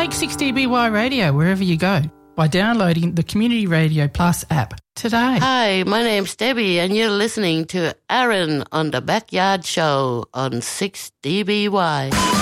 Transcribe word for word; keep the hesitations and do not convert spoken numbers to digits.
Take six D B Y Radio wherever you go by downloading the Community Radio Plus app today. Hi, my name's Debbie and you're listening to Aaron on the Backyard Show on six D B Y.